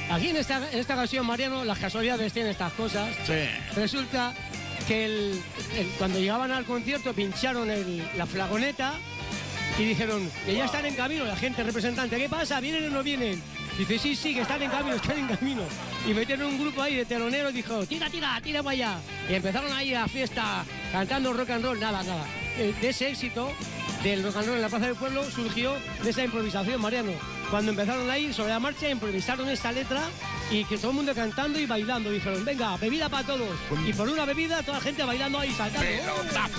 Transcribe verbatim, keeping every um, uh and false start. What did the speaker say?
Aquí en esta, en esta ocasión, Mariano, las casualidades tienen estas cosas. Sí. Resulta que el, el, cuando llegaban al concierto pincharon el, la flagoneta y dijeron que ya están en camino. La gente representante, ¿qué pasa? ¿Vienen o no vienen? Dice, sí, sí, que están en camino, están en camino. Y metieron un grupo ahí de teloneros y dijo, tira, tira, tira para allá. Y empezaron ahí a fiesta cantando rock and roll, nada, nada. De ese éxito del rock and roll en la Plaza del Pueblo surgió de esa improvisación, Mariano. Cuando empezaron a ir sobre la marcha, improvisaron esta letra y que todo el mundo cantando y bailando. Dijeron, venga, bebida para todos. Y por una bebida, toda la gente bailando ahí, saltando. Pelotazo.